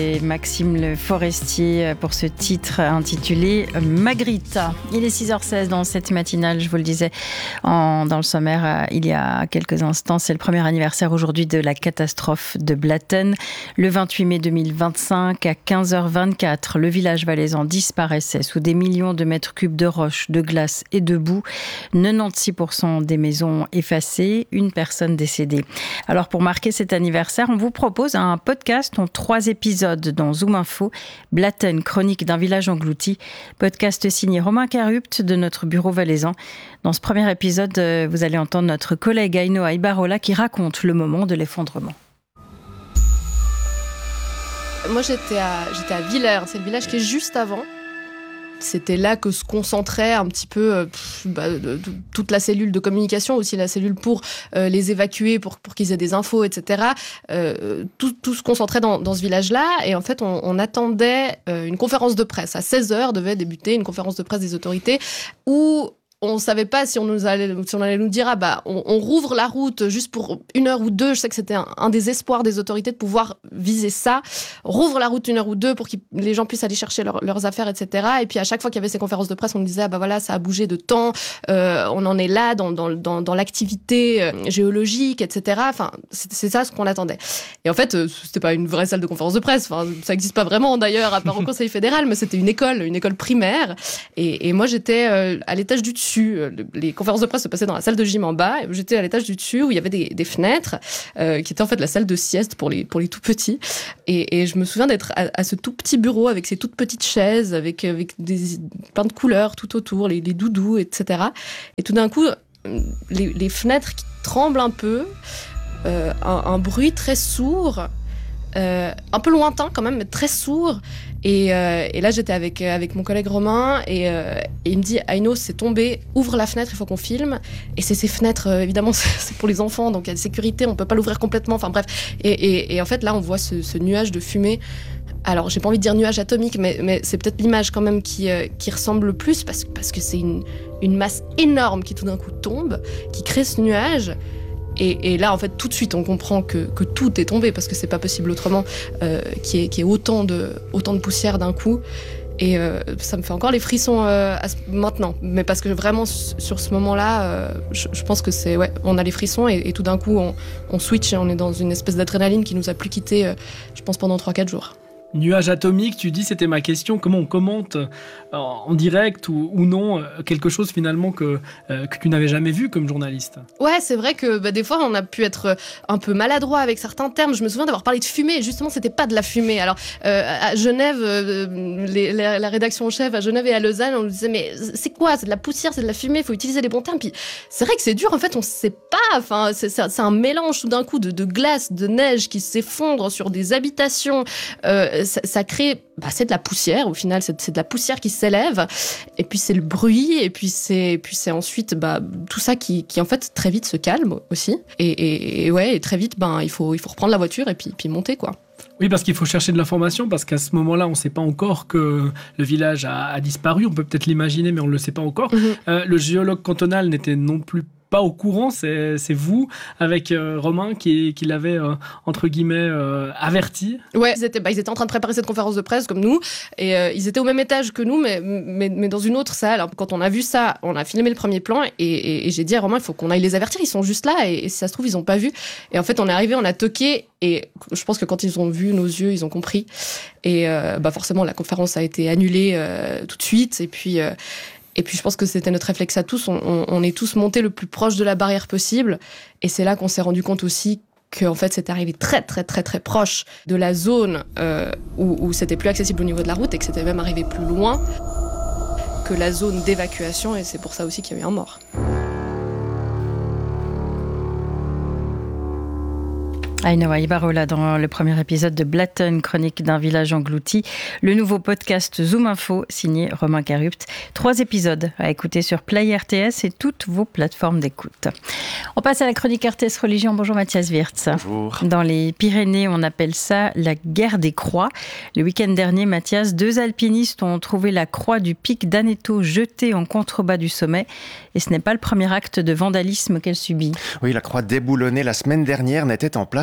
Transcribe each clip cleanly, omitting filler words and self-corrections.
Et Maxime Le Forestier pour ce titre intitulé Magritte. Il est 6h16 dans cette matinale, je vous le disais dans le sommaire il y a quelques instants. C'est le premier anniversaire aujourd'hui de la catastrophe de Blatten. Le 28 mai 2025 à 15h24, le village valaisan disparaissait sous des millions de mètres cubes de roches, de glace et de boue. 96% des maisons effacées, une personne décédée. Alors pour marquer cet anniversaire, on vous propose un podcast en 3 épisodes dans Zoom Info, Blatten, chronique d'un village englouti. Podcast signé Romain Carupt de notre bureau valaisan. Dans ce premier épisode, vous allez entendre notre collègue Ainhoa Ibarola qui raconte le moment de l'effondrement. Moi j'étais à Villers, c'est le village qui est juste avant. C'était là que se concentrait un petit peu toute la cellule de communication, aussi la cellule pour les évacuer, pour qu'ils aient des infos, etc. Tout se concentrait dans ce village-là. Et en fait, on attendait une conférence de presse. À 16h devait débuter une conférence de presse des autorités où on savait pas si on allait nous dire on rouvre la route juste pour 1 heure ou 2. Je sais que c'était un des espoirs des autorités de pouvoir viser ça. On rouvre la route 1 heure ou 2 pour que les gens puissent aller chercher leurs affaires, etc. Et puis à chaque fois qu'il y avait ces conférences de presse, on nous disait voilà, ça a bougé de temps, on en est là dans l'activité géologique, etc. Enfin, c'est ça ce qu'on attendait. Et en fait, c'était pas une vraie salle de conférence de presse. Enfin, ça existe pas vraiment d'ailleurs, à part au Conseil fédéral, mais c'était une école primaire. Et moi, j'étais à l'étage du dessus. Les conférences de presse se passaient dans la salle de gym en bas. J'étais à l'étage du dessus où il y avait des fenêtres qui étaient en fait la salle de sieste pour les tout petits. Et je me souviens d'être à ce tout petit bureau avec ces toutes petites chaises, avec plein de couleurs tout autour, les doudous, etc. Et tout d'un coup, les fenêtres qui tremblent un peu, un bruit très sourd, un peu lointain quand même, mais très sourd. Et là, j'étais avec mon collègue Romain et il me dit « Aino, c'est tombé, ouvre la fenêtre, il faut qu'on filme. » Et c'est ces fenêtres, évidemment, c'est pour les enfants, donc il y a de sécurité, on peut pas l'ouvrir complètement, enfin bref. Et en fait, là, on voit ce nuage de fumée. Alors, j'ai pas envie de dire nuage atomique, mais c'est peut-être l'image quand même qui ressemble le plus, parce que c'est une masse énorme qui tout d'un coup tombe, qui crée ce nuage. Et là, en fait, tout de suite, on comprend que tout est tombé, parce que c'est pas possible autrement, qu'il y ait autant de poussière d'un coup. Et ça me fait encore les frissons maintenant. Mais parce que vraiment, sur ce moment-là, je pense que on a les frissons et tout d'un coup, on switch et on est dans une espèce d'adrénaline qui nous a plus quittés, je pense, pendant 3-4 jours. Nuage atomique, tu dis, c'était ma question. Comment on commente en direct ou non quelque chose finalement que tu n'avais jamais vu comme journaliste ? Ouais, c'est vrai que des fois on a pu être un peu maladroit avec certains termes. Je me souviens d'avoir parlé de fumée. Justement, c'était pas de la fumée. Alors à Genève, la rédaction en chef à Genève et à Lausanne, on nous disait mais c'est quoi ? C'est de la poussière, c'est de la fumée. Il faut utiliser les bons termes. Puis c'est vrai que c'est dur. En fait, on sait pas. Enfin, c'est un mélange tout d'un coup de glace, de neige qui s'effondre sur des habitations. Ça crée, c'est de la poussière au final, c'est de la poussière qui s'élève, et puis c'est le bruit, et puis c'est ensuite tout ça qui en fait très vite se calme aussi, et très vite il faut reprendre la voiture et puis monter quoi. Oui, parce qu'il faut chercher de l'information, parce qu'à ce moment-là, on ne sait pas encore que le village a disparu. On peut peut-être l'imaginer, mais on ne le sait pas encore. Le géologue cantonal n'était non plus pas au courant, c'est vous, avec Romain, qui l'avait, entre guillemets, averti. Ouais, ils étaient en train de préparer cette conférence de presse, comme nous, et ils étaient au même étage que nous, mais dans une autre salle. Alors, quand on a vu ça, on a filmé le premier plan, et j'ai dit à Romain, il faut qu'on aille les avertir, ils sont juste là, et si ça se trouve, ils n'ont pas vu. Et en fait, on est arrivé, on a toqué, et je pense que quand ils ont vu nos yeux, ils ont compris. Et forcément, la conférence a été annulée tout de suite, et puis je pense que c'était notre réflexe à tous. On est tous montés le plus proche de la barrière possible. Et c'est là qu'on s'est rendu compte aussi qu'en fait, c'était arrivé très, très, très, très proche de la zone où c'était plus accessible au niveau de la route et que c'était même arrivé plus loin que la zone d'évacuation. Et c'est pour ça aussi qu'il y a eu un mort. Ainhoa Ibarola dans le premier épisode de Blatten, chronique d'un village englouti. Le nouveau podcast Zoom Info, signé Romain Carupt. 3 épisodes à écouter sur Play RTS et toutes vos plateformes d'écoute. On passe à la chronique RTS Religion. Bonjour Mathias Wirtz. Bonjour. Dans les Pyrénées, on appelle ça la guerre des croix. Le week-end dernier, Mathias, 2 alpinistes ont trouvé la croix du pic d'Aneto jetée en contrebas du sommet. Et ce n'est pas le premier acte de vandalisme qu'elle subit. Oui, la croix déboulonnée la semaine dernière n'était en place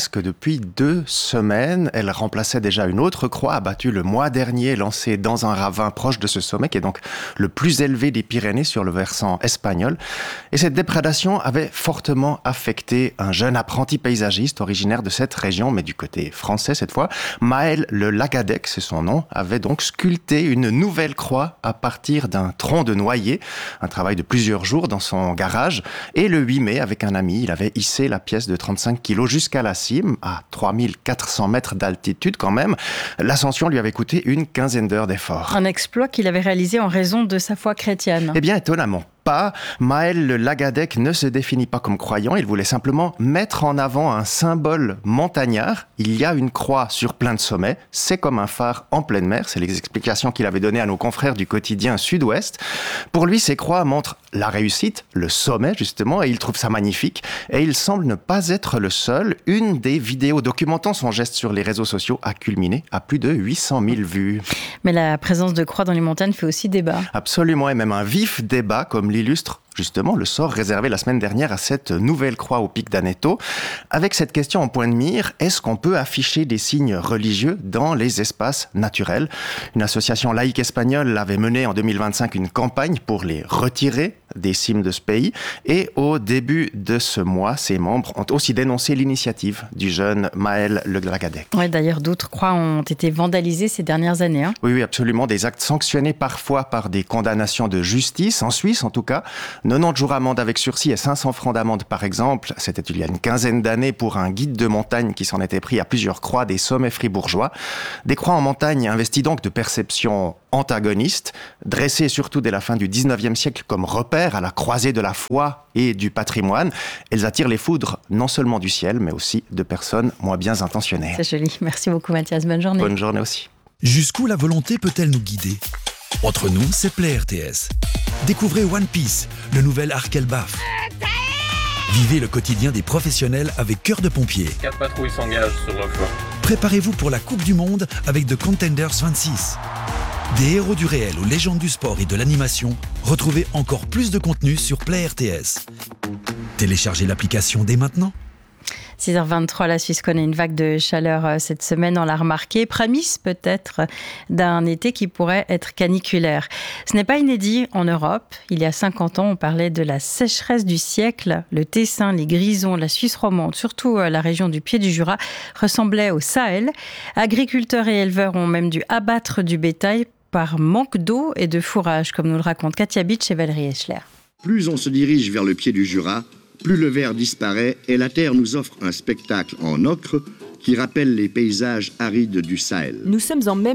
presque depuis 2 semaines. Elle remplaçait déjà une autre croix abattue le mois dernier, lancée dans un ravin proche de ce sommet, qui est donc le plus élevé des Pyrénées sur le versant espagnol. Et cette déprédation avait fortement affecté un jeune apprenti paysagiste originaire de cette région, mais du côté français cette fois. Maël Le Lagadec, c'est son nom, avait donc sculpté une nouvelle croix à partir d'un tronc de noyer, un travail de plusieurs jours dans son garage. Et le 8 mai, avec un ami, il avait hissé la pièce de 35 kilos jusqu'à la cime, à 3400 mètres d'altitude quand même. L'ascension lui avait coûté une quinzaine d'heures d'effort. Un exploit qu'il avait réalisé en raison de sa foi chrétienne. Eh bien, étonnamment pas. Maël Le Lagadec ne se définit pas comme croyant, il voulait simplement mettre en avant un symbole montagnard. Il y a une croix sur plein de sommets, c'est comme un phare en pleine mer, c'est les explications qu'il avait données à nos confrères du quotidien Sud-Ouest. Pour lui, ces croix montrent la réussite, le sommet justement, et il trouve ça magnifique. Et il semble ne pas être le seul. Une des vidéos documentant son geste sur les réseaux sociaux a culminé à plus de 800 000 vues. Mais la présence de croix dans les montagnes fait aussi débat. Absolument, et même un vif débat, comme l'illustre justement le sort réservé la semaine dernière à cette nouvelle croix au pic d'Aneto. Avec cette question en point de mire, est-ce qu'on peut afficher des signes religieux dans les espaces naturels ? Une association laïque espagnole avait mené en 2025 une campagne pour les retirer des cimes de ce pays. Et au début de ce mois, ses membres ont aussi dénoncé l'initiative du jeune Maël Le Lagadec. Ouais, d'ailleurs, d'autres croix ont été vandalisées ces dernières années. Hein. Oui, absolument. Des actes sanctionnés parfois par des condamnations de justice, en Suisse en tout cas. 90 jours amende avec sursis et 500 francs d'amende par exemple. C'était il y a une quinzaine d'années pour un guide de montagne qui s'en était pris à plusieurs croix des sommets fribourgeois. Des croix en montagne investies donc de perceptions antagonistes, dressées surtout dès la fin du 19e siècle comme repères à la croisée de la foi et du patrimoine. Elles attirent les foudres non seulement du ciel, mais aussi de personnes moins bien intentionnées. C'est joli. Merci beaucoup Mathias. Bonne journée. Bonne journée aussi. Jusqu'où la volonté peut-elle nous guider ? Entre nous, c'est Play RTS. Découvrez One Piece, le nouvel Arc Elbaf. Vivez le quotidien des professionnels avec Cœur de Pompier. 4 patrouilles s'engagent sur le flanc. Préparez-vous pour la Coupe du Monde avec The Contenders 26. Des héros du réel aux légendes du sport et de l'animation, retrouvez encore plus de contenu sur Play RTS. Téléchargez l'application dès maintenant. 6h23, la Suisse connaît une vague de chaleur cette semaine, on l'a remarqué. Prémisse peut-être d'un été qui pourrait être caniculaire. Ce n'est pas inédit en Europe. Il y a 50 ans, on parlait de la sécheresse du siècle. Le Tessin, les Grisons, la Suisse romande, surtout la région du Pied du Jura, ressemblaient au Sahel. Agriculteurs et éleveurs ont même dû abattre du bétail par manque d'eau et de fourrage, comme nous le raconte Katia Bitsch et Valérie Eschler. Plus on se dirige vers le Pied du Jura, plus le vert disparaît et la terre nous offre un spectacle en ocre qui rappelle les paysages arides du Sahel. Nous sommes en mai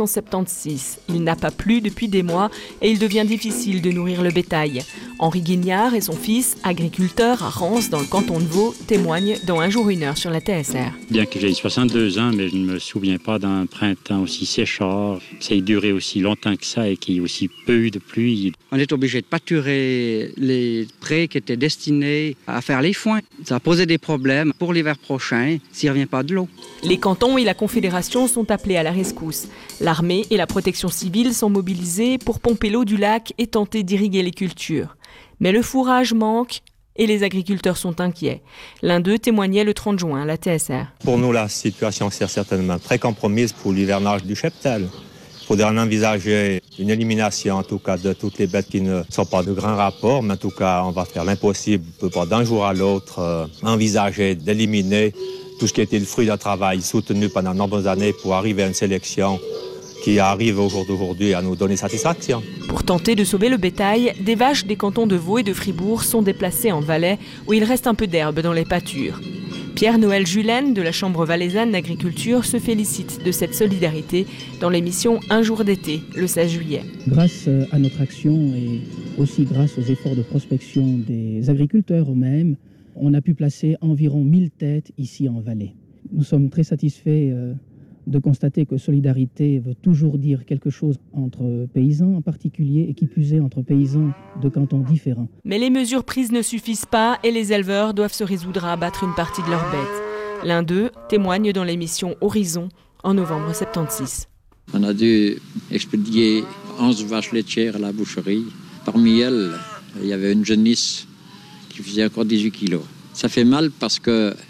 1976. Il n'a pas plu depuis des mois et il devient difficile de nourrir le bétail. Henri Guignard et son fils, agriculteurs à Rance dans le canton de Vaud, témoignent dans Un jour une heure sur la TSR. Bien que j'aie 62 ans, mais je ne me souviens pas d'un printemps aussi séchard. Ça a duré aussi longtemps que ça et qu'il y ait aussi peu eu de pluie. On est obligé de pâturer les prés qui étaient destinés à faire les foins. Ça a posé des problèmes pour l'hiver prochain s'il ne revient pas de l'eau. Les cantons et la Confédération sont appelés à la rescousse. L'armée et la protection civile sont mobilisés pour pomper l'eau du lac et tenter d'irriguer les cultures. Mais le fourrage manque et les agriculteurs sont inquiets. L'un d'eux témoignait le 30 juin à la TSR. Pour nous, la situation est certainement très compromise pour l'hivernage du cheptel. Il faudrait en envisager une élimination, en tout cas, de toutes les bêtes qui ne sont pas de grand rapport. Mais en tout cas, on va faire l'impossible, on ne peut pas d'un jour à l'autre envisager d'éliminer tout ce qui a été le fruit d'un travail soutenu pendant de nombreuses années pour arriver à une sélection qui arrive au jour d'aujourd'hui à nous donner satisfaction. Pour tenter de sauver le bétail, des vaches des cantons de Vaud et de Fribourg sont déplacées en Valais où il reste un peu d'herbe dans les pâtures. Pierre-Noël Julien de la Chambre valaisanne d'agriculture se félicite de cette solidarité dans l'émission Un jour d'été, le 16 juillet. Grâce à notre action et aussi grâce aux efforts de prospection des agriculteurs eux-mêmes, on a pu placer environ 1000 têtes ici en Valais. Nous sommes très satisfaits de constater que solidarité veut toujours dire quelque chose entre paysans en particulier et qui plus est entre paysans de cantons différents. Mais les mesures prises ne suffisent pas et les éleveurs doivent se résoudre à abattre une partie de leurs bêtes. L'un d'eux témoigne dans l'émission Horizon en novembre 76. On a dû expédier 11 vaches laitières à la boucherie. Parmi elles, il y avait une jeunisse qui faisait encore 18 kilos. Ça fait mal parce que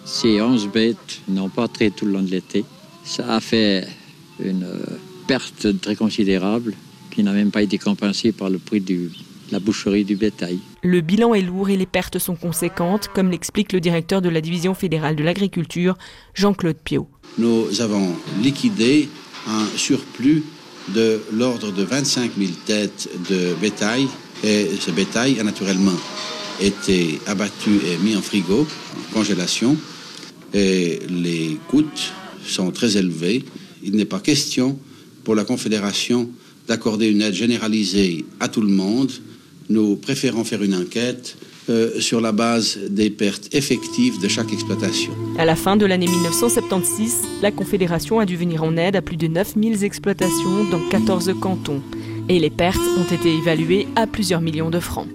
Ces 11 bêtes n'ont pas traité tout le long de l'été. Ça a fait une perte très considérable qui n'a même pas été compensée par le prix de la boucherie du bétail. Le bilan est lourd et les pertes sont conséquentes, comme l'explique le directeur de la division fédérale de l'agriculture, Jean-Claude Piot. Nous avons liquidé un surplus de l'ordre de 25 000 têtes de bétail. Et ce bétail a naturellement été abattu et mis en frigo, en congélation. Et les coûts sont très élevés. Il n'est pas question pour la Confédération d'accorder une aide généralisée à tout le monde. Nous préférons faire une enquête sur la base des pertes effectives de chaque exploitation. À la fin de l'année 1976, la Confédération a dû venir en aide à plus de 9000 exploitations dans 14 cantons. Et les pertes ont été évaluées à plusieurs millions de francs.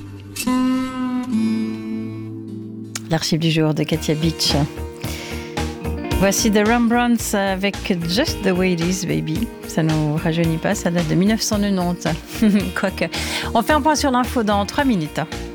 L'archive du jour de Katia Beach. Voici The Rembrandts avec Just the Way It Is, Baby. Ça ne nous rajeunit pas, ça date de 1990. Quoique. On fait un point sur l'info dans 3 minutes.